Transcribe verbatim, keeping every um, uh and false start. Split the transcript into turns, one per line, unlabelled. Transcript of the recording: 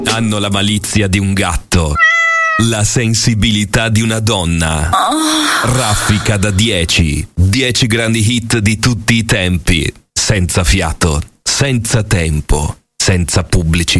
Hanno la malizia di un gatto, la sensibilità di una donna. Raffica da dieci. dieci grandi hit di tutti i tempi. Senza fiato, senza tempo, senza pubblicità.